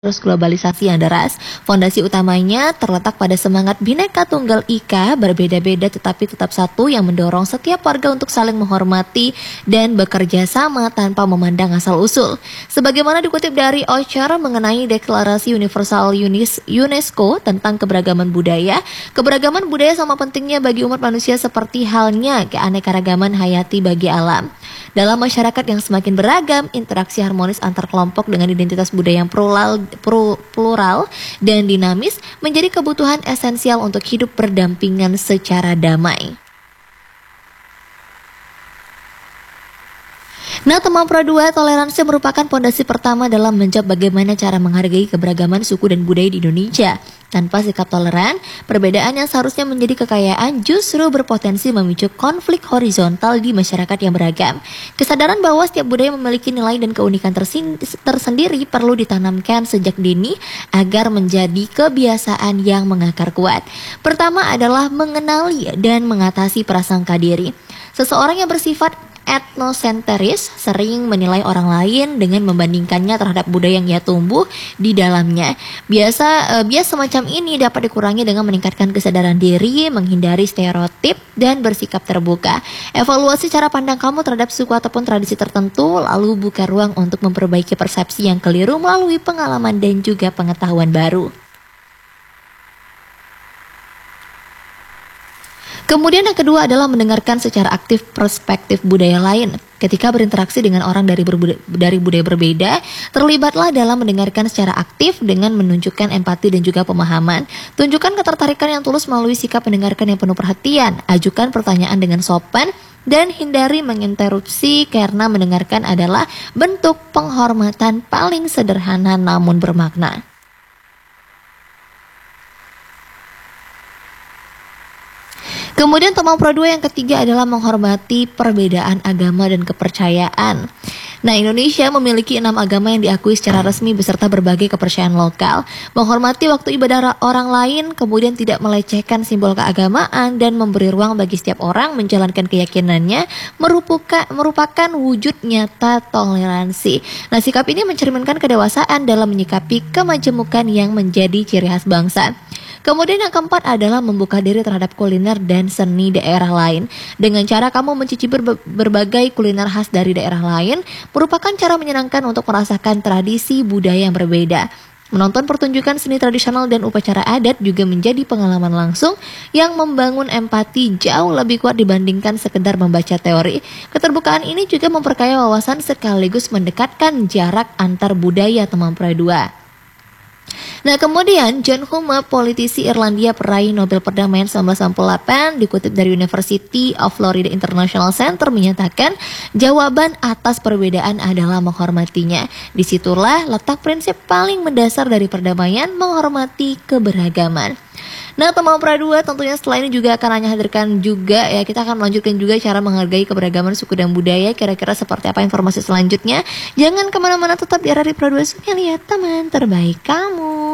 Terus globalisasi yang deras, fondasi utamanya terletak pada semangat Bhinneka Tunggal Ika, berbeda-beda tetapi tetap satu yang mendorong setiap warga untuk saling menghormati dan bekerja sama tanpa memandang asal-usul. Sebagaimana dikutip dari Ocher mengenai Deklarasi Universal UNESCO tentang keberagaman budaya sama pentingnya bagi umat manusia seperti halnya keanekaragaman hayati bagi alam. Dalam masyarakat yang semakin beragam, interaksi harmonis antar kelompok dengan identitas budaya yang plural dan dinamis menjadi kebutuhan esensial untuk hidup berdampingan secara damai. Nah, teman Pro 2, toleransi merupakan pondasi pertama dalam menjawab bagaimana cara menghargai keberagaman suku dan budaya di Indonesia. Tanpa sikap toleran, perbedaan yang seharusnya menjadi kekayaan justru berpotensi memicu konflik horizontal di masyarakat yang beragam. Kesadaran bahwa setiap budaya memiliki nilai dan keunikan tersendiri perlu ditanamkan sejak dini agar menjadi kebiasaan yang mengakar kuat. Pertama adalah mengenali dan mengatasi prasangka diri. Seseorang yang bersifat etnosentris sering menilai orang lain dengan membandingkannya terhadap budaya yang ia tumbuh di dalamnya. Bias semacam ini dapat dikurangi dengan meningkatkan kesadaran diri, menghindari stereotip, dan bersikap terbuka. Evaluasi cara pandang kamu terhadap suku ataupun tradisi tertentu, lalu buka ruang untuk memperbaiki persepsi yang keliru melalui pengalaman dan juga pengetahuan baru. Kemudian yang kedua adalah mendengarkan secara aktif perspektif budaya lain. Ketika berinteraksi dengan orang dari budaya berbeda, terlibatlah dalam mendengarkan secara aktif dengan menunjukkan empati dan juga pemahaman. Tunjukkan ketertarikan yang tulus melalui sikap mendengarkan yang penuh perhatian. Ajukan pertanyaan dengan sopan dan hindari menginterupsi karena mendengarkan adalah bentuk penghormatan paling sederhana namun bermakna. Kemudian teman Pro 2 yang ketiga adalah menghormati perbedaan agama dan kepercayaan. Nah, Indonesia memiliki 6 agama yang diakui secara resmi beserta berbagai kepercayaan lokal. Menghormati waktu ibadah orang lain, kemudian tidak melecehkan simbol keagamaan dan memberi ruang bagi setiap orang menjalankan keyakinannya merupakan wujud nyata toleransi. Nah, sikap ini mencerminkan kedewasaan dalam menyikapi kemajemukan yang menjadi ciri khas bangsa. Kemudian yang keempat adalah membuka diri terhadap kuliner dan seni daerah lain. Dengan cara kamu mencicipi berbagai kuliner khas dari daerah lain, merupakan cara menyenangkan untuk merasakan tradisi budaya yang berbeda. Menonton pertunjukan seni tradisional dan upacara adat juga menjadi pengalaman langsung yang membangun empati jauh lebih kuat dibandingkan sekedar membaca teori. Keterbukaan ini juga memperkaya wawasan sekaligus mendekatkan jarak antar budaya teman Pro 2. Nah, kemudian John Hume, politisi Irlandia peraih Nobel Perdamaian 1998, dikutip dari University of Florida International Center menyatakan jawaban atas perbedaan adalah menghormatinya. Disitulah letak prinsip paling mendasar dari perdamaian, menghormati keberagaman. Nah, teman Pro 2, tentunya setelah ini juga akan hanya hadirkan juga ya, kita akan melanjutkan juga cara menghargai keberagaman suku dan budaya. Kira-kira seperti apa informasi selanjutnya? Jangan kemana-mana, tetap di RRI Pro 2, lihat teman terbaik kamu.